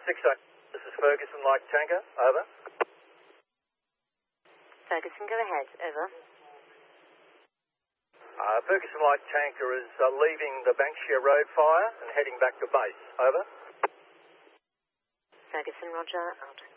6-8. This is Ferguson Light Tanker. Over. Ferguson, go ahead. Over. Ferguson Light Tanker is leaving the Banksia Road fire and heading back to base. Over. Ferguson, roger. Out.